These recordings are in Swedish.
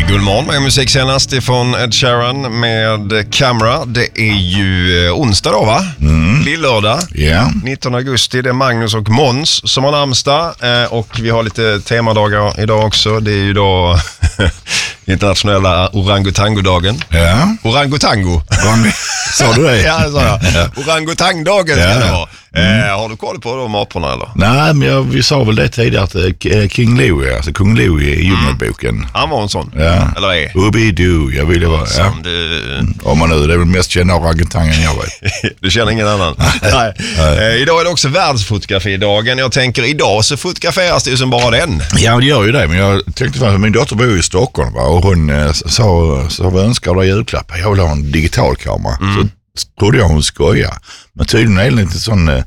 Guldmorgon med musik senast ifrån Ed Sheeran med Camera. Det är ju onsdag då, va? Lillördag. Yeah. 19 augusti. Det är Magnus och Måns som har namnsdag. Och vi har lite temadagar idag också. Det är ju då internationella orangutangodagen. Ja. Orangutango. Sa du det? Ja, det sa jag. Ja. Orangutangdagen ska det vara. Har du koll på de aporna eller? Nej, men vi sa väl det tidigare att King Louie, alltså Kung Louie i Djungelboken. Han var en sån. Ja. Eller är? Ubi-du, jag ville vara. Ja. Om man nu, det är väl mest kända orangutangen jag vet. Du känner ingen annan? Nej. Idag är det också världsfotografidagen. Jag tänker idag så fotograferas det ju som bara den. Ja, det gör ju det. Men jag tänkte att min dotter bor i Stockholm, va? Och hon sa vad önskar du julklapp? Jag vill ha en digital kamera. Så trodde jag hon skojar. Men tydligen är det inte sån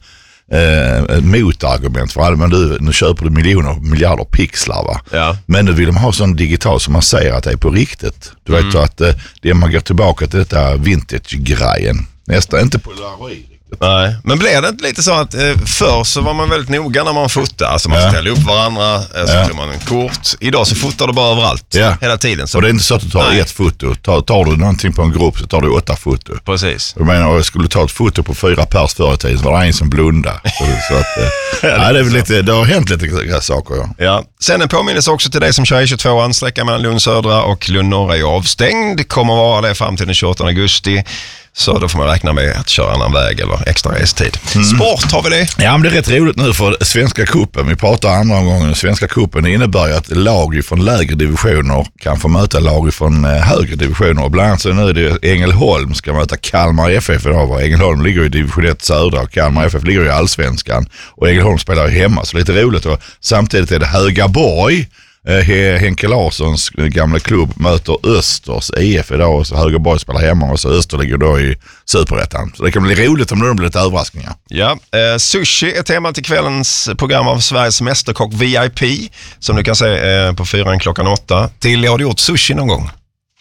motargument för alla. Men nu köper du miljarder pixlar, va? Ja. Men nu vill de ha sån digital som man säger att det är på riktigt. Du vet att det man går tillbaka till detta vintage-grejen. Nästan inte polaroid. Nej, men blev det inte lite så att förr så var man väldigt noga när man fotade, alltså man ställde upp varandra, så tog man en kort. Idag så fotar du bara överallt, hela tiden. Så. Och det är inte så att du tar ett foto. Tar du någonting på en grupp så tar du 8 foto. Precis. Jag menar, jag skulle ta ett foto på 4 pers förr i tiden så var det en som blundade. Så att, det är väl lite, det har hänt lite saker. Ja. Sen en påminnelse också till dig som kör I22, sträckan mellan Lund södra och Lund norra är avstängd. Kommer vara det fram till den 28 augusti. Så då får man räkna med att köra annan väg eller extra restid. Sport har vi det. Ja, men det är rätt roligt nu för Svenska cupen. Vi pratar andra gången. Svenska cupen innebär ju att lag från lägre divisioner kan få möta lag från högre divisioner. Och bland annat så nu är det Ängelholm ska möta Kalmar FF idag. Ängelholm ligger i division 1 södra och Kalmar FF ligger i Allsvenskan. Och Ängelholm spelar ju hemma, så lite roligt. Och samtidigt är det Högaborg. Henke Larssons gamla klubb möter Östers IF idag och så Högaborg spelar hemma och så Öster ligger då i Superettan. Så det kan bli roligt om det blir lite överraskningar. Ja, sushi är temat till kvällens program av Sveriges mästerkock VIP som du kan se på 4 klockan 8. Till, har du gjort sushi någon gång?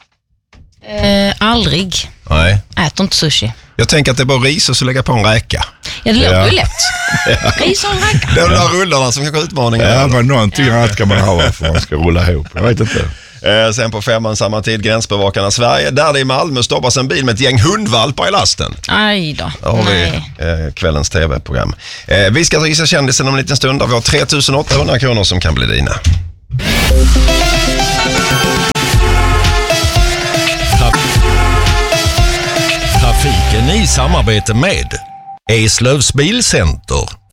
Aldrig. Nej. Äter inte sushi. Jag tänker att det är bara ris och så lägga på en räka. Ja, det låter ju lätt. Ris och en räka. Det är de där rullarna som kanske utmaningar. Ja, men någonting annat kan man ha för man ska rulla ihop. Jag vet inte. Sen på 5 samma tid, Gränsbevakarna Sverige. Där det i Malmö stoppas en bil med ett gäng hundvalpar i lasten. Aj då. Där har vi kvällens tv-program. Vi ska gissa kändisen om en liten stund. Där vi har 3800 kronor som kan bli dina. Trafiken i samarbete med Eslövs Bilcenter.